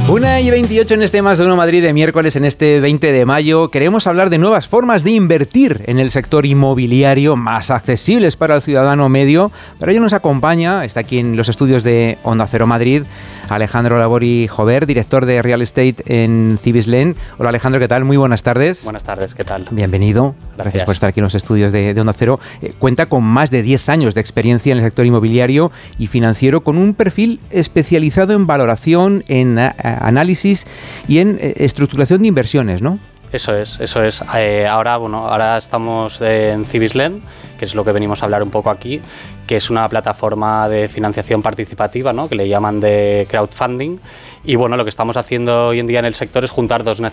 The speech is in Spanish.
1:28 en este Más de Uno Madrid de miércoles, en este 20 de mayo. Queremos hablar de nuevas formas de invertir en el sector inmobiliario más accesibles para el ciudadano medio. Para ello nos acompaña, está aquí en los estudios de Onda Cero Madrid, Alejandro Labori Jover, director de Real Estate en Cibislen. Hola Alejandro, ¿qué tal? Muy buenas tardes. Buenas tardes, ¿qué tal? Bienvenido. Gracias por estar aquí en los estudios de Onda Cero. Cuenta con más de 10 años de experiencia en el sector inmobiliario y financiero, con un perfil especializado en valoración, en análisis y en estructuración de inversiones, ¿no? Eso es. Ahora estamos en Cibislen, que es lo que venimos a hablar un poco aquí, que es una plataforma de financiación participativa, ¿no?, que le llaman de crowdfunding. Y bueno, lo que estamos haciendo hoy en día en el sector es juntar dos